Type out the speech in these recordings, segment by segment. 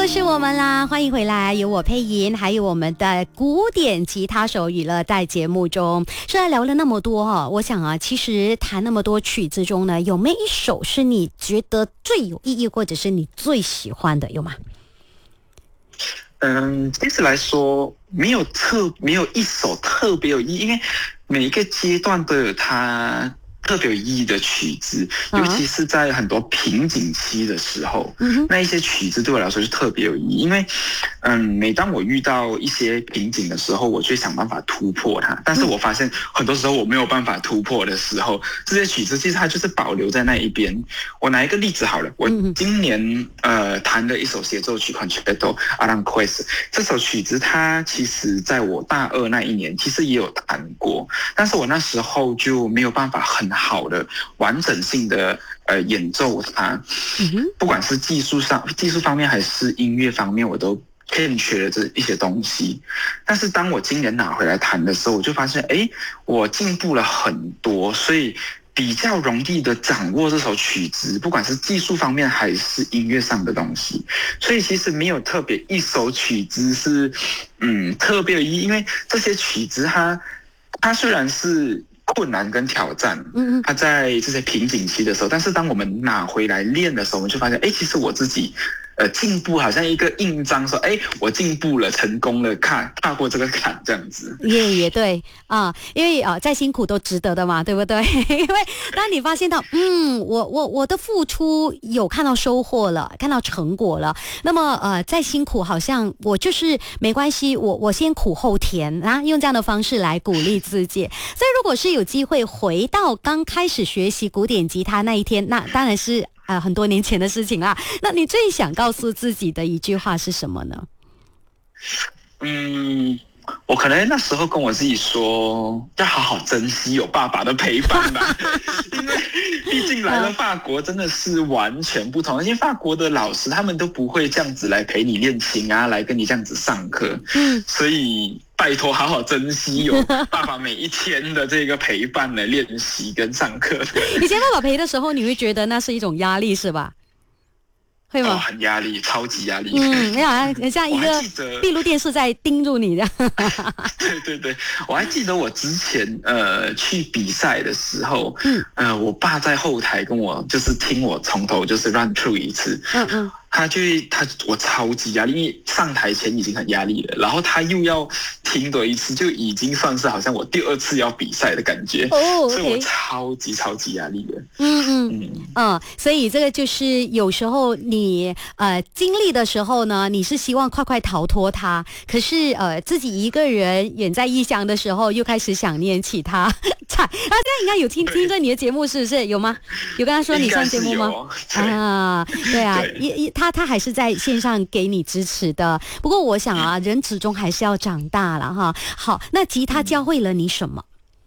是我们啦，欢迎回来，有我配音，还有我们的古典吉他手娱乐在节目中。虽然聊了那么多我想其实弹那么多曲子中呢，有没有一首是你觉得最有意义，或者是你最喜欢的，有吗？ 其实来说，没有一首特别有意义，因为每一个阶段都有它特别有意义的曲子，尤其是在很多瓶颈期的时候，那一些曲子对我来说是特别有意义。因为每当我遇到一些瓶颈的时候，我就会想办法突破它，但是我发现很多时候我没有办法突破的时候，这些曲子其实它就是保留在那一边。我拿一个例子好了，我今年弹了一首协奏曲 Concerto Aranjuez， 这首曲子它其实在我大二那一年其实也有弹过，但是我那时候就没有办法很好的完整性的演奏它，不管是技术方面还是音乐方面，我都欠缺了这一些东西。但是当我今年拿回来弹的时候，我就发现我进步了很多，所以比较容易的掌握这首曲子，不管是技术方面还是音乐上的东西。所以其实没有特别一首曲子是特别有意义，因为这些曲子它虽然是困难跟挑战，它在这些瓶颈期的时候，但是当我们拿回来练的时候，我们就发现其实我自己进步，好像一个印章说我进步了，成功了，踏过这个坎，这样子。 也对啊，因为再辛苦都值得的嘛，对不对？因为当你发现到我的付出有看到收获了，看到成果了，那么再辛苦好像我就是没关系，我先苦后甜啊，用这样的方式来鼓励自己。所以如果是有机会回到刚开始学习古典吉他那一天，那当然是很多年前的事情啦。那你最想告诉自己的一句话是什么呢？ 我可能那时候跟我自己说，要好好珍惜有爸爸的陪伴吧。因为毕竟来了法国真的是完全不同，而且法国的老师他们都不会这样子来陪你练琴啊，来跟你这样子上课。所以拜托好好珍惜有爸爸每一天的这个陪伴来练习跟上课。 以前爸爸陪的时候，你会觉得那是一种压力是吧？会吗？ 很压力，超级压力。 你好像一个闭路电视在盯住你的。 对，我还记得我之前去比赛的时候，我爸在后台跟我就是听我从头就是 run through 一次。我超级压力，因为上台前已经很压力了，然后他又要听多一次，就已经算是好像我第二次要比赛的感觉。所以我超级压力的。 所以这个就是有时候你经历的时候呢，你是希望快逃脱它，可是自己一个人远在异乡的时候，又开始想念起他。这样应该有听着你的节目是不是？有吗？有跟他说你上节目吗？对啊，他还是在线上给你支持的。不过我想人始终还是要长大了哈。好，那吉他教会了你什么？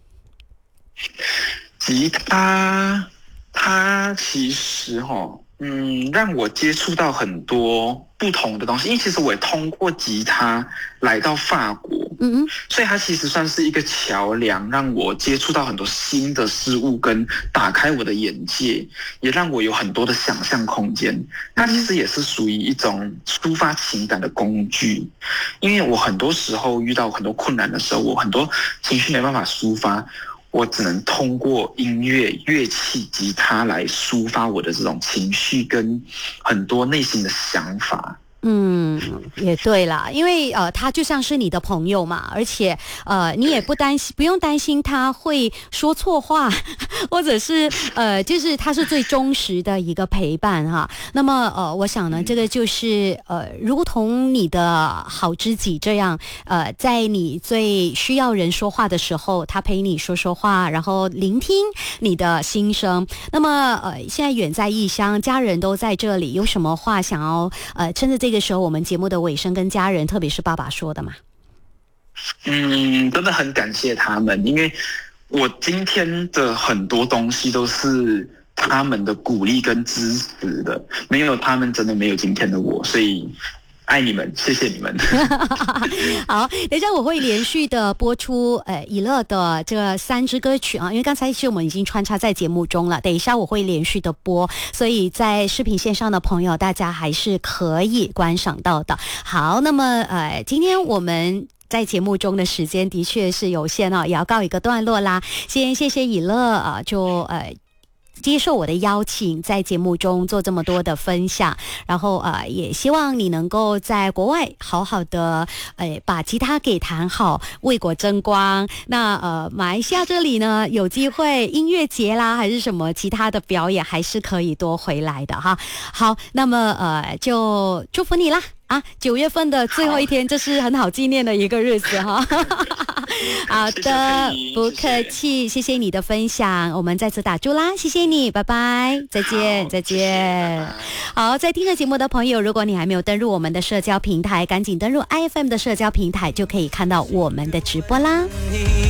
吉他它其实让我接触到很多不同的东西，因为其实我也通过吉他来到法国，所以它其实算是一个桥梁，让我接触到很多新的事物，跟打开我的眼界，也让我有很多的想象空间。它其实也是属于一种抒发情感的工具，因为我很多时候遇到很多困难的时候，我很多情绪没办法抒发，我只能通过音乐、乐器、吉他来抒发我的这种情绪跟很多内心的想法。 也对啦，因为他就像是你的朋友嘛，而且你也不用担心他会说错话，或者是就是他是最忠实的一个陪伴哈。那么我想呢，这个就是如同你的好知己这样，在你最需要人说话的时候，他陪你说话，然后聆听你的心声。那么现在远在异乡，家人都在这里，有什么话想要趁着这个时候我们节目的尾声跟家人，特别是爸爸说的嘛？ 真的很感谢他们，因为我今天的很多东西都是他们的鼓励跟支持的，没有他们真的没有今天的我，所以爱你们，谢谢你们。 好，等一下我会连续的播出以乐的这3支歌曲啊，因为刚才其实我们已经穿插在节目中了，等一下我会连续的播，所以在视频线上的朋友大家还是可以观赏到的。好，那么今天我们在节目中的时间的确是有限也要告一个段落啦。先谢谢以乐接受我的邀请，在节目中做这么多的分享，然后也希望你能够在国外好好的把吉他给弹好，为国争光。那马来西亚这里呢，有机会音乐节啦，还是什么其他的表演，还是可以多回来的哈。好，那么就祝福你啦。9月份的最后一天，这是很好纪念的一个日子哈。好的，不客气，谢谢你的分享，我们再次打住啦，谢谢你，拜拜，再见，再见。好，在听着节目的朋友，如果你还没有登入我们的社交平台，赶紧登入 IFM 的社交平台，就可以看到我们的直播啦。